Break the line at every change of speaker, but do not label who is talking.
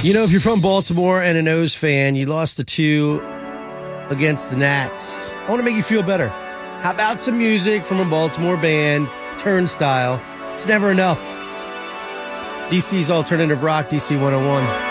You know, if you're from Baltimore and an O's fan, you lost the 2 against the Nats. I want to make you feel better. How about some music from a Baltimore band, Turnstile? It's never enough. DC's Alternative Rock, DC 101.